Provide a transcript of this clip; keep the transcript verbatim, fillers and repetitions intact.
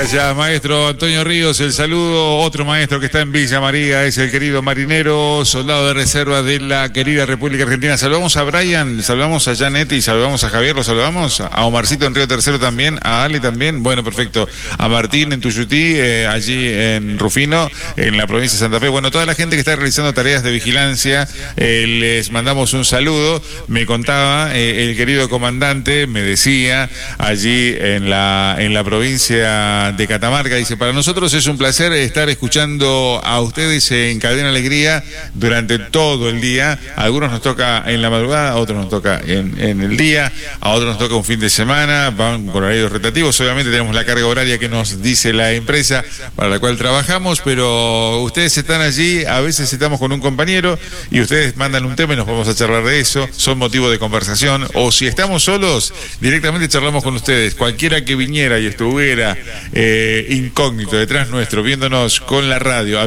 Gracias, maestro Antonio Ríos. El saludo. Otro maestro que está en Villa María es el querido marinero, soldado de reserva de la querida República Argentina. Saludamos a Brian, saludamos a Janet y saludamos a Javier. ¿Lo saludamos? A Omarcito en Río Tercero también, a Ale también. Bueno, perfecto. A Martín en Tuyutí, eh, allí en Rufino, en la provincia de Santa Fe. Bueno, toda la gente que está realizando tareas de vigilancia, eh, les mandamos un saludo. Me contaba eh, el querido comandante, me decía, allí en la, en la provincia de Catamarca, dice, para nosotros es un placer estar escuchando a ustedes en Cadena Alegría durante todo el día. A algunos nos toca en la madrugada, a otros nos toca en, en el día, a otros nos toca un fin de semana, van con horarios rotativos. Obviamente tenemos la carga horaria que nos dice la empresa para la cual trabajamos, pero ustedes están allí, a veces estamos con un compañero y ustedes mandan un tema y nos vamos a charlar de eso, son motivo de conversación, o si estamos solos, directamente charlamos con ustedes. Cualquiera que viniera y estuviera eh, incógnito detrás nuestro, viéndonos con la radio,